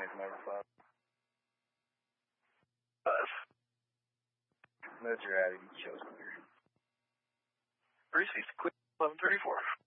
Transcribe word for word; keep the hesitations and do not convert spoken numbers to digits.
noise number five. Five. Nodes are out of each shows clear. Received quick eleven thirty-four.